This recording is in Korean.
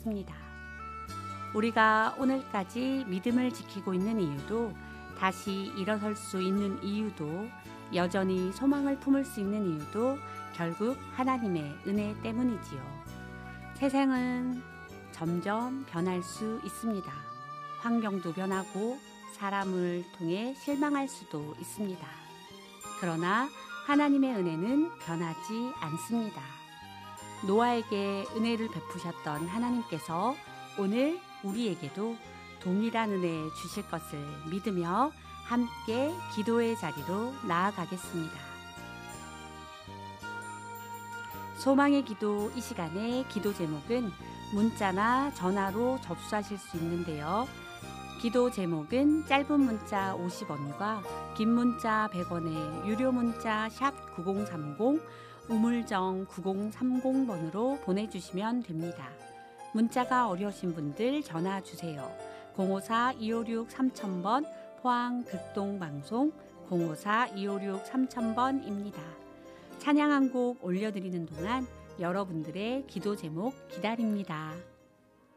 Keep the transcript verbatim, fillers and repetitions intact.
있습니다. 우리가 오늘까지 믿음을 지키고 있는 이유도, 다시 일어설 수 있는 이유도, 여전히 소망을 품을 수 있는 이유도 결국 하나님의 은혜 때문이지요. 세상은 점점 변할 수 있습니다. 환경도 변하고 사람을 통해 실망할 수도 있습니다. 그러나 하나님의 은혜는 변하지 않습니다. 노아에게 은혜를 베푸셨던 하나님께서 오늘 우리에게도 동일한 은혜 주실 것을 믿으며 함께 기도의 자리로 나아가겠습니다. 소망의 기도, 이 시간의 기도 제목은 문자나 전화로 접수하실 수 있는데요. 기도 제목은 짧은 문자 오십 원과 긴 문자 백 원에 유료 문자 샵 구공삼공, 우물정 구공삼공 번으로 보내주시면 됩니다. 문자가 어려우신 분들 전화 주세요. 공오사 이오육 삼천 번, 포항 극동방송 공오사 이오육 삼천 번입니다. 찬양 한 곡 올려드리는 동안 여러분들의 기도 제목 기다립니다.